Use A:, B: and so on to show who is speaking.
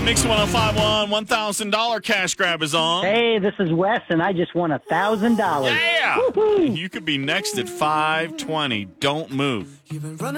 A: Mix 1051, $1,000 cash grab is on.
B: Hey, this is Wes, and I just won $1,000.
A: Yeah!
B: Woo-hoo.
A: You could be next at 520. Don't move.